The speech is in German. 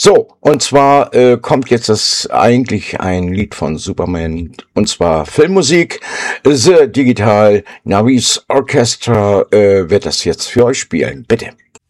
So, und zwar kommt jetzt das eigentlich ein Lied von Superman, und zwar Filmmusik. The Digital Navis Orchestra wird das jetzt für euch spielen. Bitte.